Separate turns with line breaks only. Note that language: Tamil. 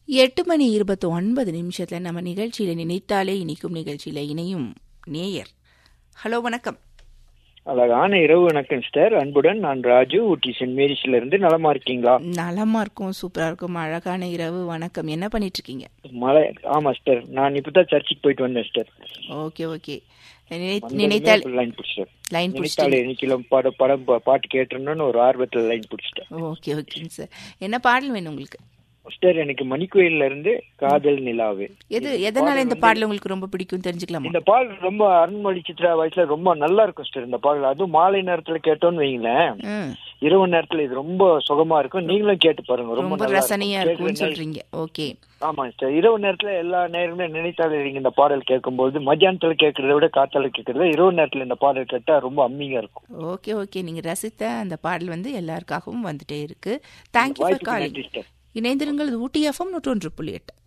8:29 நம்ம நிகழ்ச்சியில நினைத்தாலே இனிக்கும் நிகழ்ச்சியில இணையும் நேயர். ஹலோ, வணக்கம்.
அழகான இரவு வணக்கம் சிஸ்டர். அன்புடன் நான் ராஜு, ஊட்டி சென்ட் மேரிஸ்ல இருந்து. நலமா இருக்கீங்களா?
நலமா இருக்கும், சூப்பரா இருக்கும். அழகான இரவு வணக்கம். என்ன பண்ணிட்டு இருக்கீங்க?
மழை. ஆமா சிஸ்டர், நான் இப்பதான் சர்ச்சுக்கு போயிட்டு வந்தேன் சிஸ்டர்.
Okay okay. நினைத்தால்
லைன் பிடிச்சிட்டேன்.
லைன்
நினைத்தாலே இன்னைக்கு படம் பாட்டு கேட்டுருந்தோன்னு ஒரு ஆர்வத்துல லைன் பிடிச்சிட்டேன்.
ஓகே ஓகேங்க சார். என்ன பாடல் வேணும் உங்களுக்கு?
சிஸ்டர், எனக்கு மணிக்கோயில்ல இருந்து காதல் நிலாவே.
எதனால இந்த பாடல் உங்களுக்கு ரொம்ப பிடிக்கும் தெரிஞ்சுக்கலாமா?
இந்த பாடல் ரொம்ப அருண்மொழி சித்ரா வயசுல ரொம்ப நல்லா இருக்கும் சிஸ்டர். இந்த பாடல் அதுவும் மாலை நேரத்துல கேட்டோன்னு வைங்களேன், இரவு நேரத்துல இது ரொம்ப சுகமா இருக்கும். நீங்களும் கேட்டு பாருங்க, ரொம்ப
ரசனையா இருக்கும்னு சொல்றீங்க. ஓகே.
ஆமா சிஸ்டர், இரவு நேரத்துல எல்லா நேரமே நினைத்தாலே நீங்க இந்த பாடல் கேட்கும்போது மத்தியானத்துல கேட்கறத விட காத்தால கேட்கறத இரவு நேரத்துல இந்த பாடல் கேட்டா ரொம்ப அம்மியா இருக்கும்.
Okay okay. நீங்க ரசித்த அந்த பாடல் எல்லாருக்காகவும் வந்துட்டே இருக்கு. Thank you for calling. இணைந்திருங்கள். ஊட்டி FM 101.8.